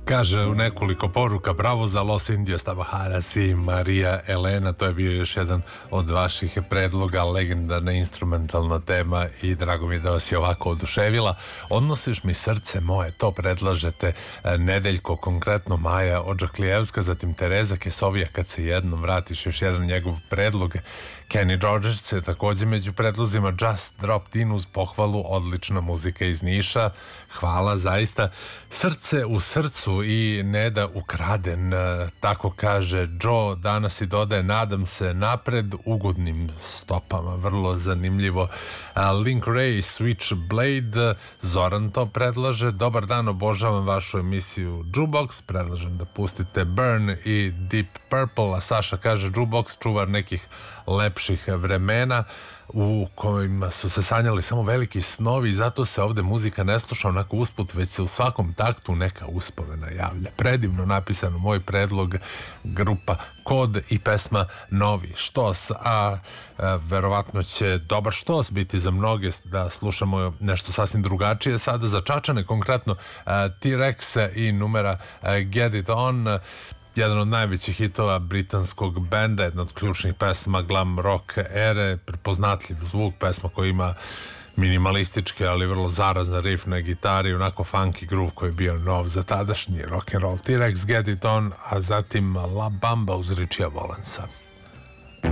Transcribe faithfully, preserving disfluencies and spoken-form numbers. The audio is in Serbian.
Kaže u nekoliko poruka, bravo za Los Indios, Tabaharas i Marija Elena, to je bio još jedan od vaših predloga, legendarna instrumentalna tema i drago mi je da vas je ovako oduševila. Odnosiš mi srce moje, to predlažete Nedeljko, konkretno Maja Odžaklijevska, zatim Tereza Kesovija, kad se jednom vratiš, još jedan njegov predlog. Kenny Rogers je takođe među predlozima, Just Dropped In uz pohvalu, odlična muzika iz Niša, hvala zaista. Srce u srcu i Neda ukraden, tako kaže Joe, danas i dodaje, nadam se napred ugodnim stopama, vrlo zanimljivo. Link Ray, Switchblade, Zoran to predlaže, dobar dan, obožavam vašu emisiju Jukebox, predlažem da pustite Burn i Deep Purple, a Saša kaže Jukebox, čuvar nekih lepših vremena u kojima su se sanjali samo veliki snovi i zato se ovde muzika ne sluša onako usput, već se u svakom taktu neka uspomena javlja. Predivno napisano, moj predlog, grupa Kod i pesma Novi štos, a, a verovatno će dobar štos biti za mnoge da slušamo nešto sasvim drugačije. Sada za Čačane, konkretno T-Rex i numera Get It On, jedan od najvećih hitova britanskog benda, jedna od ključnih pesma glam rock ere, prepoznatljiv zvuk, pesma koja ima minimalističke, ali vrlo zarazna riff na gitari, onako funky groove koji je bio nov za tadašnji rock'n'roll. T-Rex, Get It On, a zatim La Bamba uz Richija Valensa.